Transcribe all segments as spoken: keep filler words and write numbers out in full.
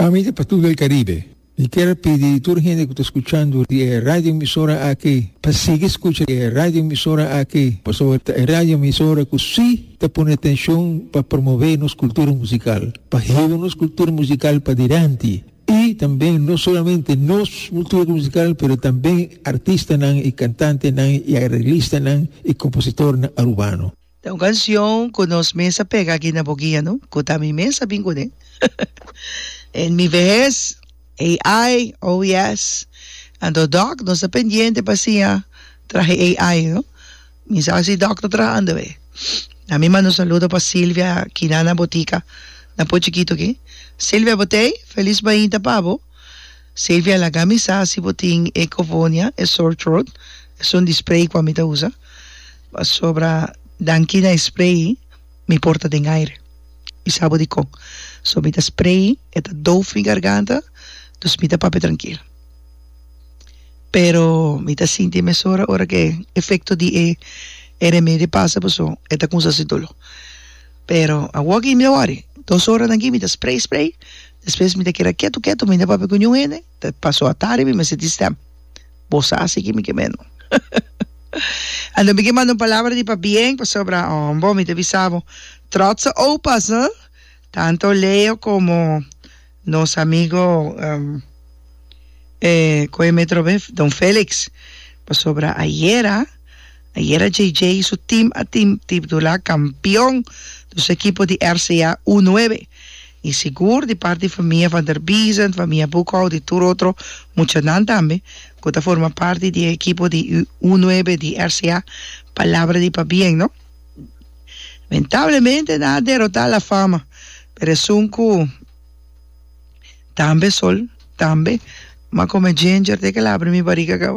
Amici per tutto il Caribe, mi quiero pedir a toda la gente que está escuchando la radio emisora aquí, para seguir escuchando la radio emisora aquí, pues sobre la radio emisora que sí te pone atención para promover nuestra cultura musical, para llevar nuestra cultura musical para adelante. Y también no solamente nuestra cultura musical, pero también artistas y cantantes y arreglistas y compositores urbanos. Una canción con nos mesa pega aquí na bogia, no? Kota mi mesa bingo ne. En mi vejez, A I, oh yes. Ando doc, no está pendiente pa siya traje A I, no? Misa si doc no trabajando, ve. A mi mano saludo pa Silvia Kinana Botica, na po chiquito que. Silvia Botey, feliz bainta pavo. Silvia la camisa si boting ecofonia, es sore throat, es un spray kwa mi ta usa. Sobra danki na spray, mi porta den aire. Isabo di ko. So mi ta spray, eta doof mi garganta, dus mi ta pape tranquilo. Pero mi ta sinti mesora ora que efecto di e e remedio pasa poso, eta kun sa situlo. Pero a wagi mi wari, dos horas nangi mi ta spray spray, después mi ta kira quieto quieto, mi ta pape kunyong ene, ta paso a tarde mi se distem. Bosa así que mi que menos. Ando me mando palabra di pa bien, pa sobra, oh, bom, mi te avisavo. Trotsa opas, ¿no? Tanto Leo como nos amigos um, eh, Coe Metro Don Félix, pa sobra ayera, ayera J J y su team a team titular campeón de su equipo de R C A U nueve. Y seguro de parte de familia Van der Biesen, familia Bucau, de todo otro, mucha nan también, que forma parte del equipo de U nueve de R C A, palabra de pa bien, ¿no? Lamentablemente nada derrotar la fama, pero es un cu, también sol, también, más como ginger de que la abre mi barriga, cabo.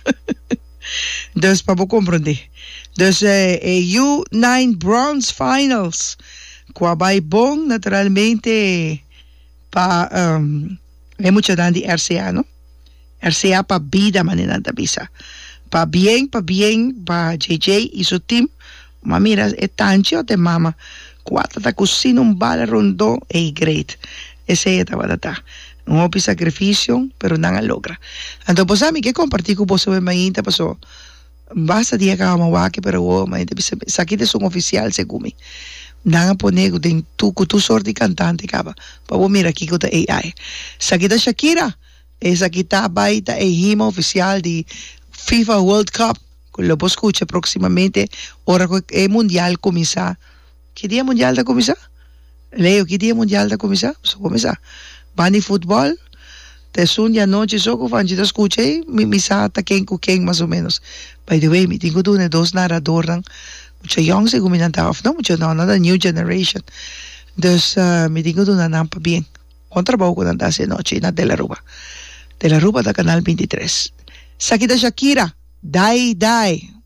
Entonces, para comprender. Entonces, eh, U nueve Bronze Finals, Kwabay Bong, naturalmente, pa, um, hay mucho dan de R C A, ¿no? R C A pa vida, manera de visa. Pa bien, pa bien, pa J J y su team. Ma mira, es tan chiote, mama. Cuatro ta cocina un bala rondo, e great. Ese es tabatata. Un hopi sacrificio, pero nada logra. Entonces, pues a mí que compartí con vos sobre maíta, pasó. Basta día que vamos a pero vos, maíta, saquite un oficial, según nanga ponego den tu ku tu sorti cantante kaba pa wo mira aquí kota A I sakita Shakira esa kita baita e hima oficial de FIFA World Cup que lo vos escucha próximamente ora que mundial comienza. ¿Qué día mundial da comienza? Leo, ¿qué día mundial da comienza? So comienza bani fútbol te sun ya noche so ko fan jita escuche mi misa ta ken ku ken más o menos. By the way, mi tengo dune dos narradores mucho young se guminanta of no mucho no nada new generation. Dus uh, me digo de una nampa bien. Un trabajo con anda hace noche na de la Ruba. De la Ruba da canal veintitrés. Sakita Shakira, dai dai.